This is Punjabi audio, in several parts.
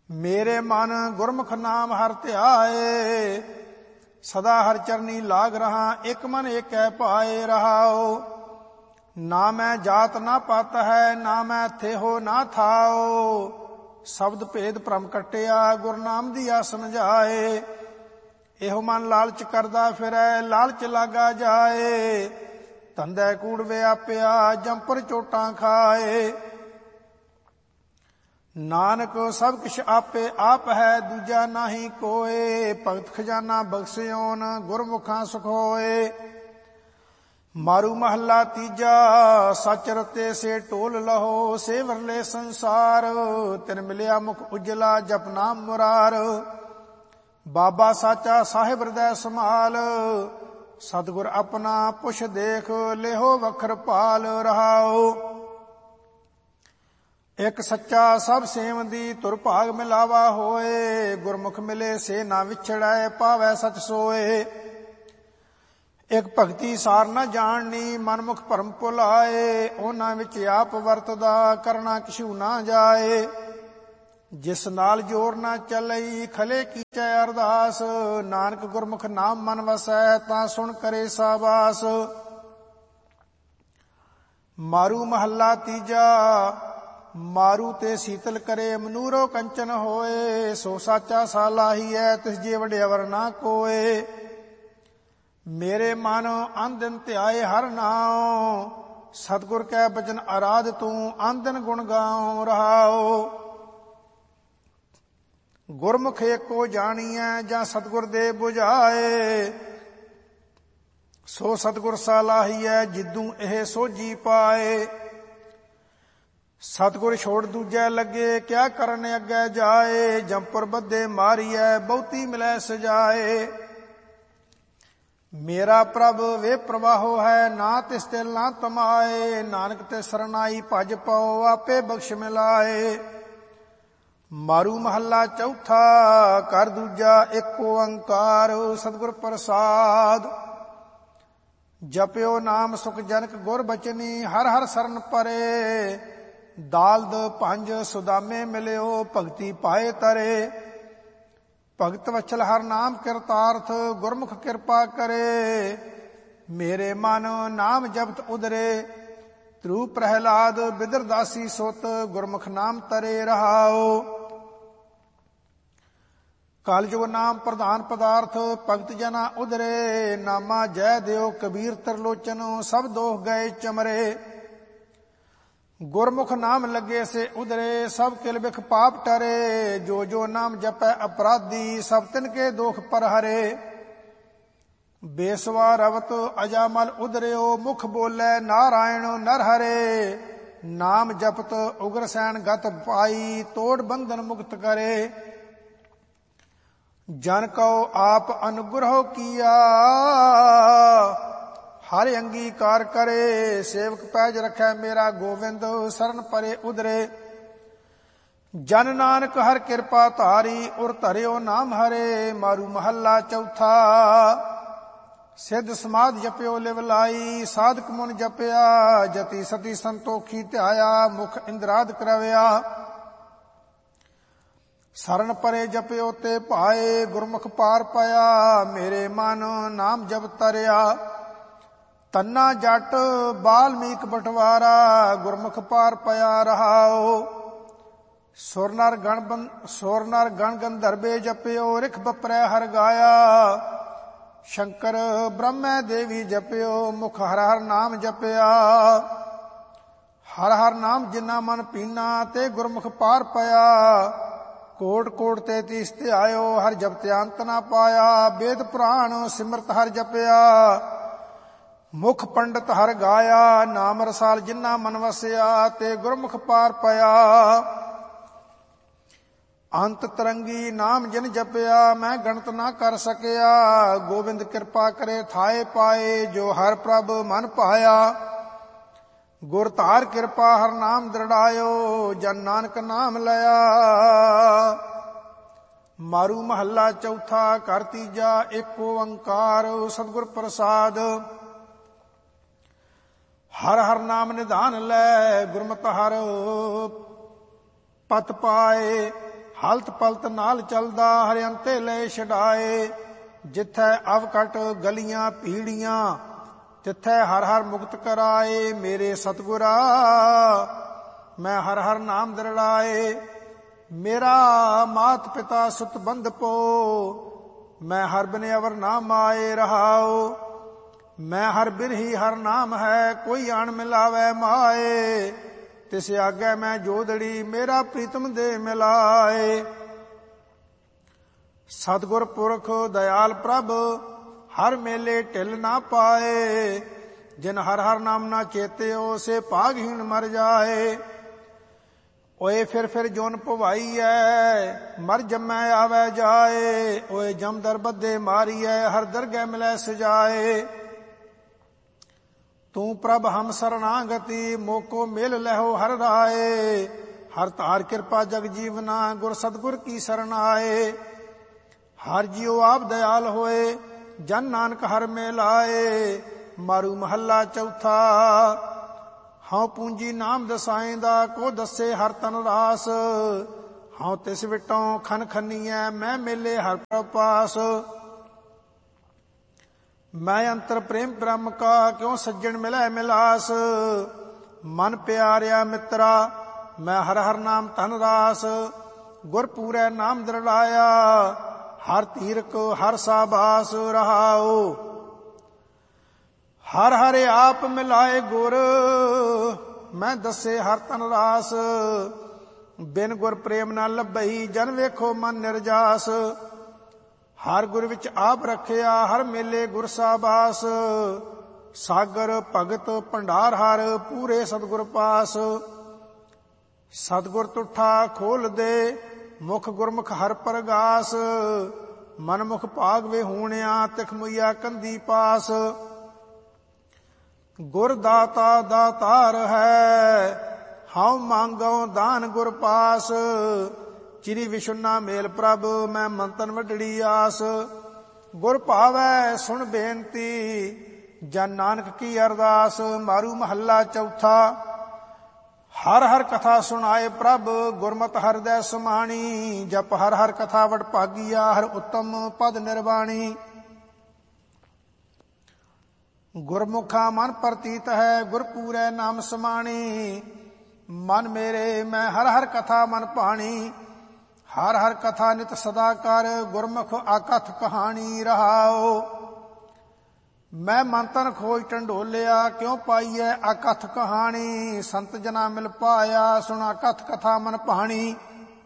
ਮੇਰੇ ਮਨ ਗੁਰਮੁਖ ਨਾਮ ਹਰਿ ਧਿਆਏ। ਸਦਾ ਹਰਿ ਚਰਨੀ ਲਾਗ ਰਹਾ, ਇਕ ਮਨ ਏਕੈ ਭਾਏ ਰਹਾਉ। ਨਾ ਮੈਂ ਜਾਤ ਨਾ ਪਤ ਹੈ, ਨਾ ਮੈਂ ਥੇਹੋ ਨਾ ਥਾਉ। ਸ਼ਬਦ ਭੇਦ ਭ੍ਰਮ ਕਟਿਆ, ਗੁਰ ਨਾਮ ਦੀਆ ਸਮਝਾਏ। ਇਹੋ ਮਨ ਲਾਲਚ ਕਰਦਾ ਫਿਰੈ, ਲਾਲਚ ਲਾਗਾ ਜਾਏ। ਧੰਦੈ ਕੂੜ ਵਿਆਪਿਆ, ਜੰਪਰ ਚੋਟਾਂ ਖਾਏ। ਨਾਨਕ ਸਭ ਕਿਛ ਆਪੇ ਆਪ ਹੈ, ਦੂਜਾ ਨਾਹੀ ਕੋਏ। ਭਗਤ ਖਜ਼ਾਨਾ ਬਖਸ਼ਿਓਨ, ਗੁਰਮੁਖਾਂ ਸੁਖ ਹੋਏ। ਮਾਰੂ ਮਹੱਲਾ ਤੀਜਾ, ਸਚ ਰਤੇ ਸੇ ਢੋਲ ਲਹੋ। ਸੇ ਵਰਲੇ ਸੰਸਾਰ, ਤਿਨ ਮਿਲਿਆ ਮੁਖ ਉਜਲਾ, ਜਪ ਨਾਮ ਮੁਰਾਰ। ਬਾਬਾ ਸਾਚਾ ਸਾਹਿਬ ਹਿਰਦੈ ਸੰਭਾਲ, ਸਤਿਗੁਰ ਆਪਣਾ ਪੁਛ ਦੇਖ। ਲਿਹੋ ਵਖਰ ਭਾਲ ਰਹਾਉ। ਇਕ ਸੱਚਾ ਸਭ ਸੇਮ ਦੀ, ਧੁਰ ਭਾਗ ਮਿਲਾਵਾ ਹੋਏ। ਗੁਰਮੁਖ ਮਿਲੇ ਸੇ ਨਾ ਵਿਛੜੈ, ਪਾਵੈ ਸਚ ਸੋਏ। ਇਕ ਭਗਤੀ ਸਾਰ ਨਾ ਜਾਣਨੀ, ਮਨਮੁਖ ਭਰਮ ਭੁਲਾਏ। ਉਹਨਾਂ ਵਿੱਚ ਆਪ ਵਰਤਦਾ, ਕਰਨਾ ਕਿਛੂ ਨਾ ਜਾਏ। ਜਿਸ ਨਾਲ ਜੋਰ ਨਾ ਚੱਲਈ, ਖਲੇ ਕੀਚੈ ਅਰਦਾਸ। ਨਾਨਕ ਗੁਰਮੁਖ ਨਾਮ ਮਨ ਵਸੈ, ਤਾਂ ਸੁਣ ਕਰੇ ਸਾਬਾਸ। ਮਾਰੂ ਮਹੱਲਾ ਤੀਜਾ, ਮਾਰੂ ਤੇ ਸੀਤਲ ਕਰੇ, ਮਨੂਰੋ ਕੰਚਨ ਹੋਏ। ਸੋ ਸਾਚਾ ਸਾਲਾਹੀਐ, ਤਿਸ ਜੇ ਵਡਿਆਵਰ ਨਾ ਕੋਏ। ਮੇਰੇ ਮਨ ਅਨ ਦਿਨ ਧਿਆਏ ਹਰਿ ਨਾਉ, ਸਤਿਗੁਰ ਕੈ ਬਚਨ ਅਰਾਧ ਤੂੰ। ਅਨ ਦਿਨ ਗੁਣ ਗਾਉ ਰਹਾਉ। ਗੁਰਮੁਖ ਏਕੋ ਜਾਣੀਐ, ਜਾਂ ਸਤਿਗੁਰ ਦੇ 부ਝਾਏ। ਸੋ ਸਤਿਗੁਰ ਸਾਲਾਹੀਐ, ਜਿਦੂ ਇਹ ਸੋਝੀ ਪਾਏ। ਸਤਿਗੁਰ ਛੋੜ ਦੂਜੈ ਲੱਗੇ, ਕਿਆ ਕਰਨ ਅੱਗੇ ਜਾਏ। ਜੰਪੁਰ ਬੱਧੇ ਮਾਰੀਐ, ਬਹੁਤੀ ਮਿਲੈ ਸਜਾਏ। ਮੇਰਾ ਪ੍ਰਭ ਵੇ ਪ੍ਰਵਾਹੋ ਹੈ, ਨਾ ਤਿਸ ਤਿਲ ਨਾ ਤਮਾਏ। ਨਾਨਕ ਤੇ ਸਰਨਾਈ ਭਜ ਪਾਓ, ਆਪੇ ਬਖਸ਼ ਮਿਲਾਏ। ਮਾਰੂ ਮਹੱਲਾ ਚੌਥਾ, ਕਰ ਦੂਜਾ ਏਕ ਓੰਕਾਰ। ਸਤਿਗੁਰ ਪ੍ਰਸਾਦ, ਜਪਿਓ ਨਾਮ ਸੁਖ ਜਨਕ ਗੁਰ ਬਚਨੀ। ਹਰ ਹਰ ਸਰਨ ਪਰੇ, ਦਾਲਦ ਪੰਜ ਸੁਦਾਮੇ ਮਿਲਿਓ। ਭਗਤੀ ਪਾਏ ਤਰੇ, ਭਗਤ ਵਛਲ ਹਰ ਨਾਮ ਕਿਰਤਾਰਥ। ਗੁਰਮੁਖ ਕਿਰਪਾ ਕਰੇ, ਮੇਰੇ ਮਨ ਨਾਮ ਜਪਤ ਉਦਰੇ। ਧਰੂ ਪ੍ਰਹਿਲਾਦ ਬਿਦਰ ਦਾਸੀ ਸੁਤ, ਗੁਰਮੁਖ ਨਾਮ ਤਰੇ ਰਹਾਉ। ਕਲਯੁਗ ਨਾਮ ਪ੍ਰਧਾਨ ਪਦਾਰਥ, ਭਗਤ ਜਨਾ ਉਦਰੇ। ਨਾਮਾ ਜੈ ਦਿਓ ਕਬੀਰ ਤਰਲੋਚਨ, ਸਭ ਦੋਖ ਗਏ ਚਮਰੇ। ਗੁਰਮੁਖ ਨਾਮ ਲੱਗੇ ਸੇ ਉਦਰੇ, ਸਭ ਕਿਲ ਬਿਖ ਪਾਪ ਟਰੇ। ਜੋ ਜੋ ਨਾਮ ਜਪੈ ਅਪਰਾਧੀ, ਸਭ ਤਿਨ ਕੇ ਦੋਖ ਪਰ ਹਰੇ। ਬੇਸਵਾ ਰਵਤ ਅਜਾਮਲ ਉਦਰਿਓ, ਮੁਖ ਬੋਲੇ ਨਾਰਾਇਣ ਨਰ ਹਰੇ। ਨਾਮ ਜਪਤ ਉਗਰ ਸੈਨ ਗਤ ਪਾਈ, ਤੋੜ ਬੰਧਨ ਮੁਕਤ ਕਰੇ। ਜਨ ਕਉ ਆਪ ਅਨੁਗ੍ਰਹ ਕੀਆ, ਹਰ ਅੰਗੀਕਾਰ ਕਰੇ। ਸੇਵਕ ਪੈਜ ਰਖੈ ਮੇਰਾ ਗੋਵਿੰਦ, ਸਰਨ ਪਰੇ ਉਦਰੇ। ਜਨ ਨਾਨਕ ਹਰ ਕਿਰਪਾ ਧਾਰੀ, ਉਰ ਧਰਿਓ ਨਾਮ ਹਰੇ। ਮਾਰੂ ਮਹੱਲਾ ਚੌਥਾ, ਸਿੱਧ ਸਮਾਧ ਜਪਿਓ ਲਿਵ ਲਾਈ। ਸਾਧਕ ਮੁਨ ਜਪਿਆ, ਜਤੀ ਸਤੀ ਸੰਤੋਖੀ ਧਿਆਇਆ। ਮੁਖ ਇੰਦਰਾਦ ਕਰਵਿਆ, ਸਰਨ ਪਰੇ ਜਪਿਓ ਤੇ ਭਾਏ। ਗੁਰਮੁਖ ਪਾਰ ਪਾਇਆ, ਮੇਰੇ ਮਨ ਨਾਮ ਜਪ ਤਰਿਆ। ਤੰਨਾ ਜੱਟ ਬਾਲਮੀਕ ਬਟਵਾਰਾ, ਗੁਰਮੁਖ ਪਾਰ ਪਿਆ ਰਹਾਉ। ਸੁਰ ਨਰ ਗਣ ਗੰਧਰਵੇ ਜਪਿਓ, ਰਿਖ ਬਪਰੈ ਹਰ ਗਾਇਆ। ਸ਼ੰਕਰ ਬ੍ਰਹਮੈ ਦੇਵੀ ਜਪਿਓ, ਮੁਖ ਹਰ ਹਰ ਨਾਮ ਜਪਿਆ। ਹਰ ਹਰ ਨਾਮ ਜਿਨਾ ਮਨ ਪੀਨਾ, ਤੇ ਗੁਰਮੁਖ ਪਾਰ ਪਿਆ। ਕੋਟ ਕੋਟ 33 ਧਿਆਇਓ, ਹਰ ਜਪਤਿ ਅੰਤ ਨਾ ਪਾਇਆ। ਵੇਦ ਪੁਰਾਣ ਸਿਮਰਤ ਹਰ ਜਪਿਆ, ਮੁਖ ਪੰਡਤ ਹਰ ਗਾਇਆ। ਨਾਮ ਰਸਾਲ ਜਿਨਾ ਮਨ ਵਸਿਆ, ਤੇ ਗੁਰਮੁਖ ਪਾਰ ਪਿਆ। ਅੰਤ ਤਰੰਗੀ ਨਾਮ ਜਿਨ ਜਪਿਆ, ਮੈਂ ਗਣਤ ਨਾ ਕਰ ਸਕਿਆ। ਗੋਬਿੰਦ ਕਿਰਪਾ ਕਰੇ ਥਾਏ ਪਾਏ, ਜੋ ਹਰ ਪ੍ਰਭ ਮਨ ਭਾਇਆ। ਗੁਰ ਧਾਰ ਕਿਰਪਾ ਹਰ ਨਾਮ ਦ੍ਰਿੜਾਇਓ, ਜਨ ਨਾਨਕ ਨਾਮ ਲਿਆ। ਮਾਰੂ ਮਹੱਲਾ ਚੌਥਾ, ਕਰ ਤੀਜਾ ਏਕ ਓੰਕਾਰ। ਸਤਿਗੁਰ ਪ੍ਰਸਾਦ, ਹਰ ਹਰ ਨਾਮ ਨਿਧਾਨ ਲੈ। ਗੁਰਮਤਿ ਹਰ ਪਤ ਪਾਏ, ਹਲਤ ਪਲਤ ਨਾਲ ਚਲਦਾ ਹਰਿ ਅੰਤੇ ਲੈ ਛਡਾਏ। ਜਿੱਥੈ ਅਵਕਟ ਗਲੀਆਂ ਪੀੜੀਆਂ ਤਿੱਥੈ ਹਰ ਹਰ ਮੁਕਤ ਕਰਾਏ। ਮੇਰੇ ਸਤਿਗੁਰਾ ਮੈਂ ਹਰ ਹਰ ਨਾਮ ਦਰੜਾਏ। ਮੇਰਾ ਮਾਤ ਪਿਤਾ ਸੁਤ ਬੰਧਪੋ ਮੈਂ ਹਰ ਬਿਨ ਅਵਰ ਨਾ ਮਾਏ ਰਹਾਓ। ਮੈਂ ਹਰ ਬਿਰਹੀ ਹਰ ਨਾਮ ਹੈ ਕੋਈ ਅਣ ਮਿਲਾਵੇ ਮਾਏ। ਤਿਸ ਆਗੇ ਮੈਂ ਜੋਦੜੀ ਮੇਰਾ ਪ੍ਰੀਤਮ ਦੇ ਮਿਲਾਏ। ਸਤਿਗੁਰ ਪੁਰਖ ਦਇਆਲ ਪ੍ਰਭ ਹਰ ਮੇਲੇ ਢਿਲ ਨਾ ਪਾਏ। ਜਿਨ ਹਰ ਹਰ ਨਾਮ ਨਾ ਚੇਤਿਓ ਸੇ ਭਾਗਹੀਣ ਮਰ ਜਾਏ। ਓਏ ਫਿਰ ਜੋਨ ਭਵਾਈਐ ਮਰ ਜੰਮੈ ਆਵੈ ਜਾਏ। ਓਏ ਜਮਦਰ ਬੱਧੇ ਮਾਰੀਐ ਹਰ ਦਰਗਹਿ ਮਿਲੈ ਸਜਾਏ। ਤੂੰ ਪ੍ਰਭ ਹਮ ਸਰਣਾਗਤੀ ਮੋਕੋ ਮਿਲ ਲਹੋ ਹਰ ਰਾਏ। ਹਰ ਧਾਰ ਕਿਰਪਾ ਜਗ ਜੀਵਨਾ ਗੁਰ ਸਤਿਗੁਰ ਕੀ ਸਰਣ ਆਏ। ਹਰ ਜਿਉ ਆਪ ਦਇਆਲ ਹੋਏ ਜਨ ਨਾਨਕ ਹਰ ਮੇ ਲਾਏ। ਮਾਰੂ ਮਹੱਲਾ ਚੌਥਾ। ਹਉ ਪੂੰਜੀ ਨਾਮ ਦਸਾਇਂਦਾ ਕੋ ਦੱਸੇ ਹਰ ਤਨ ਰਾਸ। ਹਉ ਤਿਸ ਵਿਟੋਂ ਖਨ ਖਨੀਐ ਮੈਂ ਮੇਲੇ ਹਰ ਪ੍ਰਪਾਸ। ਮੈਂ ਅੰਤਰ ਪ੍ਰੇਮ ਬ੍ਰਹਮ ਕਾ ਕਿਉ ਸੱਜਣ ਮਿਲੈ ਮਿਲਾਸ। ਮਨ ਪਿਆਰਿਆ ਮਿੱਤਰਾ ਮੈਂ ਹਰ ਹਰ ਨਾਮ ਧਨ ਰਾਸ। ਗੁਰ ਪੂਰੈ ਨਾਮ ਦਰੜਾਇਆ ਹਰ ਧੀਰਕ ਹਰ ਸਾਬਾਸ ਰਹਾਓ। ਹਰ ਹਰ ਆਪ ਮਿਲਾਏ ਗੁਰ ਮੈਂ ਦੱਸੇ ਹਰ ਤਨ ਰਾਸ। ਬਿਨ ਗੁਰ ਪ੍ਰੇਮ ਨਾ ਲੱਭਈ ਜਨ ਵੇਖੋ ਮਨ ਨਿਰਜਾਸ। ਹਰ ਗੁਰ ਵਿੱਚ ਆਪ ਰੱਖਿਆ ਹਰ ਮੇਲੇ ਗੁਰ ਸਾਬਾਸ। ਸਾਗਰ ਭਗਤ ਭੰਡਾਰ ਹਰ ਪੂਰੇ ਸਤਿਗੁਰ ਪਾਸ। ਸਤਿਗੁਰ ਤੁਠਾ ਖੋਲ ਦੇ ਮੁਖ ਗੁਰਮੁਖ ਹਰ ਪ੍ਰਗਾਸ। ਮਨਮੁਖ ਭਾਗ ਵੇ ਹੂਣਿਆ ਤਿਖ ਮੁਈਆ ਕੰਦੀ ਪਾਸ। ਗੁਰ ਦਾਤਾ ਦਾਤਾਰ ਹੈ ਹਉ ਮੰਗਉ ਦਾਨ ਗੁਰ ਪਾਸ। ਚਿਰੀ ਵਿਸ਼ੁਨਾ ਮੇਲ ਪ੍ਰਭ ਮੈਂ ਮੰਤਨ ਵੱਡੜੀ ਆਸ। ਗੁਰ ਭਾਵੈ ਸੁਣ ਬੇਨਤੀ ਜਨ ਨਾਨਕ ਕੀ ਅਰਦਾਸ। ਮਾਰੂ ਮਹੱਲਾ ਚੌਥਾ। ਹਰ ਹਰ ਕਥਾ ਸੁਣਾਏ ਪ੍ਰਭ ਗੁਰਮਤਿ ਹਿਰਦੈ ਸਮਾਣੀ। ਜਪ ਹਰ ਹਰ ਕਥਾ ਵਡ ਭਾਗੀਆ ਹਰ ਉੱਤਮ ਪਦ ਨਿਰਵਾਣੀ। ਗੁਰਮੁਖਾ ਮਨ ਪ੍ਰਤੀਤ ਹੈ ਗੁਰ ਪੂਰੈ ਨਾਮ ਸਮਾਣੀ। ਮਨ ਮੇਰੇ ਮੈਂ ਹਰ ਹਰ ਕਥਾ ਮਨ ਭਾਣੀ। ਹਰ ਹਰ ਕਥਾ ਨਿਤ ਸਦਾ ਕਰ ਗੁਰਮੁਖ ਆਕਥ ਕਹਾਣੀ ਰਹਾਓ। ਮੈਂ ਮਨ ਤਨ ਖੋਜ ਢੰਡੋਲਿਆ ਕਿਉ ਪਾਈਐ ਆਕਥ ਕਹਾਣੀ। ਸੰਤ ਜਨਾ ਮਿਲ ਪਾਇਆ ਸੁਣਾ ਕਥ ਕਥਾ ਮਨ ਭਾਣੀ।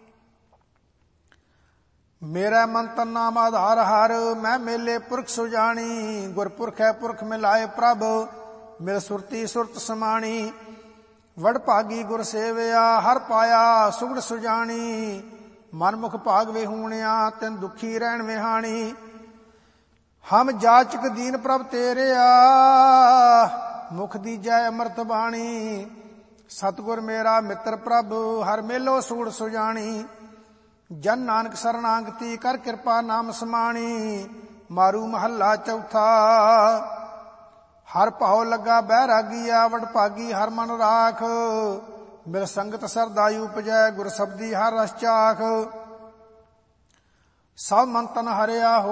ਮੇਰਾ ਮਨ ਤਨ ਨਾਮ ਆਧਾਰ ਹਰ ਮੈਂ ਮੇਲੇ ਪੁਰਖ ਸੁਜਾਣੀ। ਗੁਰਪੁਰਖ ਹੈ ਪੁਰਖ ਮਿਲਾਏ ਪ੍ਰਭ ਮਿਲ ਸੁਰਤੀ ਸੁਰਤ ਸਮਾਣੀ। ਵਡ ਭਾਗੀ ਗੁਰ ਸੇਵਿਆ ਹਰ ਪਾਇਆ ਸੁਗੜ ਸੁਜਾਣੀ। ਮਨਮੁਖ ਭਾਗ ਵੇ ਹੂਣਿਆ ਤਿਨ ਦੁਖੀ ਰਹਿਣ ਵਿਹਾਣੀ। ਹਮ ਜਾਚਕ ਦੀਨ ਪ੍ਰਭ ਤੇਰਿਆ ਮੁਖ ਦੀਜੈ ਅੰਮ੍ਰਿਤ ਬਾਣੀ। ਸਤਿਗੁਰ ਮੇਰਾ ਮਿੱਤਰ ਪ੍ਰਭ ਹਰ ਮੇਲੋ ਸੁਗੜ ਸੁਜਾਣੀ। ਜਨ ਨਾਨਕ ਸਰਣਾਗਤੀ ਕਰ ਕਿਰਪਾ ਨਾਮ ਸਮਾਣੀ। ਮਾਰੂ ਮਹੱਲਾ ਚੌਥਾ। ਹਰ ਭਾਉ ਲੱਗਾ ਬੈਰਾਗੀਆ ਵਡ ਭਾਗੀ ਹਰ ਮਨ ਰਾਖ। ਮਿਲ ਸੰਗਤ ਸਰਦਾਈ ਉਪਜੈ ਗੁਰ ਸਬਦੀ ਹਰ ਰਸ ਚਾਖ। ਸਭ ਮਨ ਤਨ ਹਰਿਆ